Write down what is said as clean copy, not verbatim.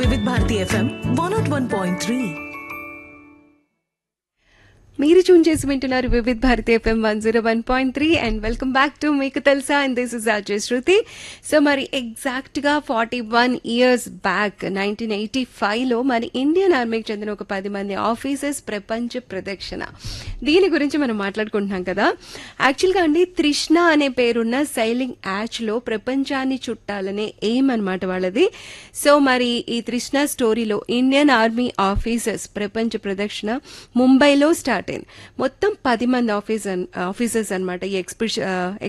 వివిధ భారతి ఎఫ్ఎం 101.3. మీరు ట్యూన్ చేసి వింటున్నారు వివిధ Bharati FM 101.3 and welcome back to మీకు తెలుసా and this is Ajay Shruti. So మరి ఎగ్జాక్ట్గా 41 ఇయర్స్ బ్యాక్ 1985లో మరి ఇండియన్ ఆర్మీకి చెందిన ఒక 10 మంది ఆఫీసర్స్ ప్రపంచ ప్రదక్షిణ, దీని గురించి మనం మాట్లాడుకుంటున్నాం కదా. యాక్చువల్గా అండి తృష్ణ అనే పేరున్న సైలింగ్ యాచ్లో ప్రపంచాన్ని చుట్టాలనే ఎయిమ్ అనమాట వాళ్ళది. సో మరి ఈ తృష్ణ స్టోరీలో ఇండియన్ ఆర్మీ ఆఫీసర్స్ ప్రపంచ ప్రదక్షిణ ముంబైలో స్టార్ట్ అయింది. మొత్తం 10 మంది ఆఫీసర్స్ అనమాట ఈ